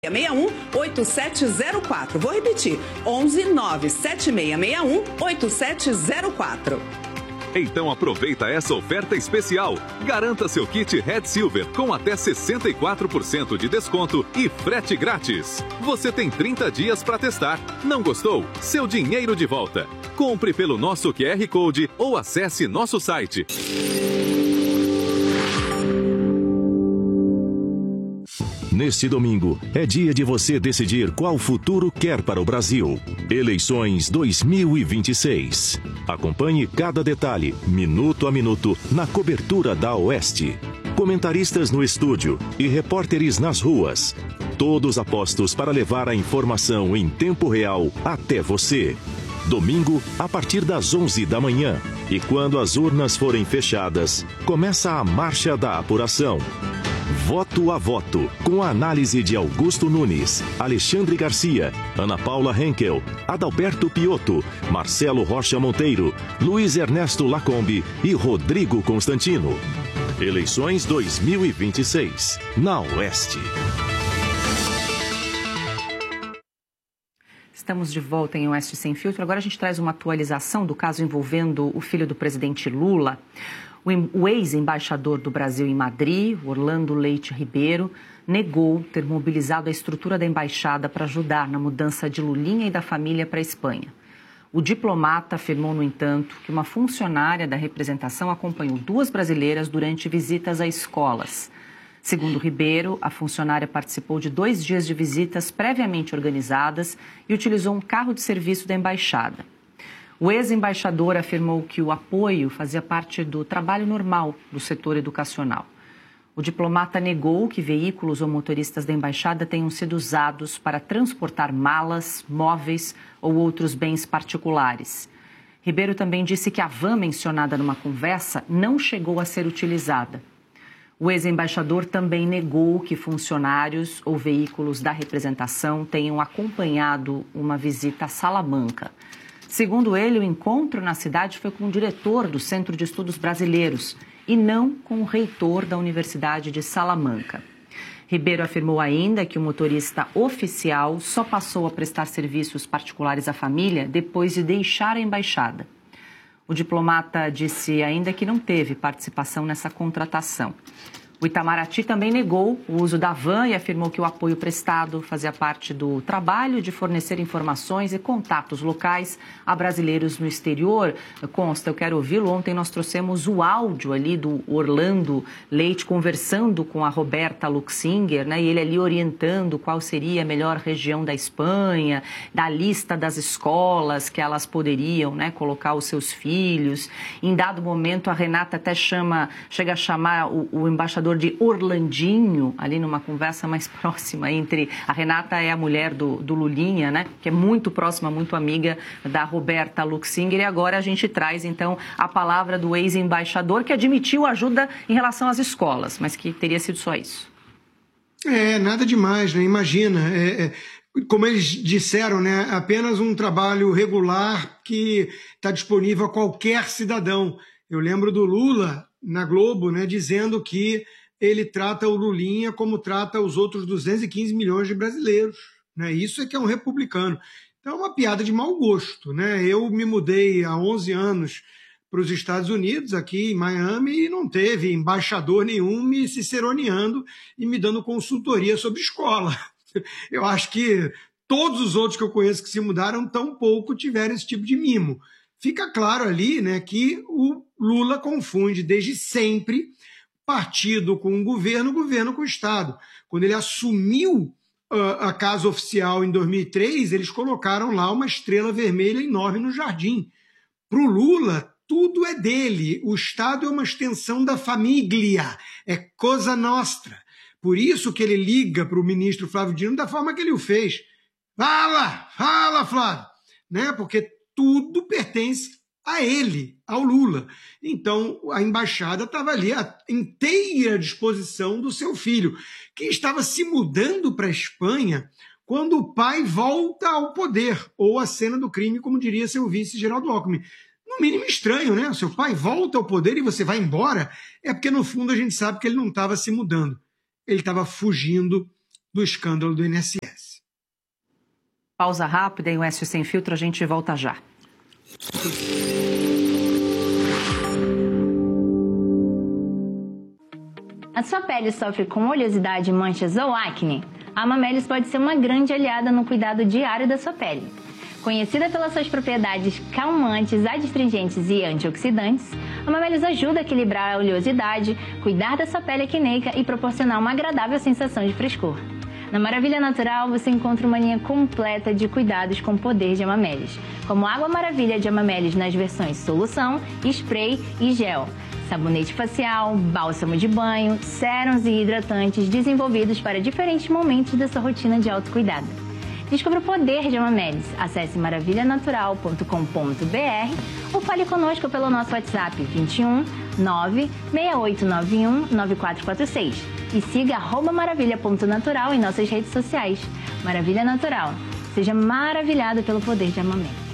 8704. Vou repetir, 11 97661 8704. Então aproveita essa oferta especial. Garanta seu kit Red Silver com até 64% de desconto e frete grátis. Você tem 30 dias para testar. Não gostou? Seu dinheiro de volta. Compre pelo nosso QR Code ou acesse nosso site. Neste domingo, é dia de você decidir qual futuro quer para o Brasil. Eleições 2026. Acompanhe cada detalhe, minuto a minuto, na cobertura da Oeste. Comentaristas no estúdio e repórteres nas ruas. Todos apostos para levar a informação em tempo real até você. Domingo, a partir das 11 da manhã. E quando as urnas forem fechadas, começa a marcha da apuração. Voto a voto, com a análise de Augusto Nunes, Alexandre Garcia, Ana Paula Henkel, Adalberto Piotto, Marcelo Rocha Monteiro, Luiz Ernesto Lacombe e Rodrigo Constantino. Eleições 2026, na Oeste. Estamos de volta em Oeste Sem Filtro. Agora a gente traz uma atualização do caso envolvendo o filho do presidente Lula. O ex-embaixador do Brasil em Madrid, Orlando Leite Ribeiro, negou ter mobilizado a estrutura da embaixada para ajudar na mudança de Lulinha e da família para a Espanha. O diplomata afirmou, no entanto, que uma funcionária da representação acompanhou 2 brasileiras durante visitas a escolas. Segundo Ribeiro, a funcionária participou de 2 dias de visitas previamente organizadas e utilizou um carro de serviço da embaixada. O ex-embaixador afirmou que o apoio fazia parte do trabalho normal do setor educacional. O diplomata negou que veículos ou motoristas da embaixada tenham sido usados para transportar malas, móveis ou outros bens particulares. Ribeiro também disse que a van mencionada numa conversa não chegou a ser utilizada. O ex-embaixador também negou que funcionários ou veículos da representação tenham acompanhado uma visita a Salamanca. Segundo ele, o encontro na cidade foi com o diretor do Centro de Estudos Brasileiros e não com o reitor da Universidade de Salamanca. Ribeiro afirmou ainda que o motorista oficial só passou a prestar serviços particulares à família depois de deixar a embaixada. O diplomata disse ainda que não teve participação nessa contratação. O Itamaraty também negou o uso da van e afirmou que o apoio prestado fazia parte do trabalho de fornecer informações e contatos locais a brasileiros no exterior. Consta, eu quero ouvi-lo. Ontem nós trouxemos o áudio ali do Orlando Leite conversando com a Roberta Luxinger, né? E ele ali orientando qual seria a melhor região da Espanha, da lista das escolas que elas poderiam, né, colocar os seus filhos. Em dado momento, a Renata até chega a chamar o embaixador de Orlandinho, ali numa conversa mais próxima entre... A Renata é a mulher do Lulinha, né? Que é muito próxima, muito amiga da Roberta Luxinger. E agora a gente traz, então, a palavra do ex-embaixador que admitiu ajuda em relação às escolas, mas que teria sido só isso. Nada demais, né? Imagina, como eles disseram, né? Apenas um trabalho regular que está disponível a qualquer cidadão. Eu lembro do Lula na Globo, né, dizendo que ele trata o Lulinha como trata os outros 215 milhões de brasileiros, né? Isso é que é um republicano. Então é uma piada de mau gosto, né? Eu me mudei há 11 anos para os Estados Unidos, aqui em Miami, e não teve embaixador nenhum me ciceroneando e me dando consultoria sobre escola. Eu acho que todos os outros que eu conheço que se mudaram tampouco tiveram esse tipo de mimo. Fica claro ali, né, que o Lula confunde desde sempre partido com governo com o Estado. Quando ele assumiu a Casa Oficial em 2003, eles colocaram lá uma estrela vermelha enorme no jardim. Para o Lula, tudo é dele. O Estado é uma extensão da família, é cosa nostra. Por isso que ele liga para o ministro Flávio Dino da forma que ele o fez. Fala, Flávio! Né? Porque tudo pertence a ele, ao Lula. Então, a embaixada estava ali à inteira disposição do seu filho, que estava se mudando para a Espanha quando o pai volta ao poder, ou a cena do crime, como diria seu vice, Geraldo Alckmin. No mínimo estranho, né? O seu pai volta ao poder e você vai embora. É porque, no fundo, a gente sabe que ele não estava se mudando. Ele estava fugindo do escândalo do INSS. Pausa rápida em Oeste Sem Filtro, a gente volta já. A sua pele sofre com oleosidade, manchas ou acne? A Amamelis pode ser uma grande aliada no cuidado diário da sua pele. Conhecida pelas suas propriedades calmantes, adstringentes e antioxidantes, a Amamelis ajuda a equilibrar a oleosidade, cuidar da sua pele acneica e proporcionar uma agradável sensação de frescor. Na Maravilha Natural, você encontra uma linha completa de cuidados com o poder de Amamelis, como Água Maravilha de Amamelis nas versões solução, spray e gel, sabonete facial, bálsamo de banho, sérums e hidratantes desenvolvidos para diferentes momentos da sua rotina de autocuidado. Descubra o poder de Amamelis. Acesse maravilhanatural.com.br ou fale conosco pelo nosso WhatsApp 21 96891 9446 e siga @maravilha.natural em nossas redes sociais. Maravilha Natural. Seja maravilhado pelo poder de Amamelis.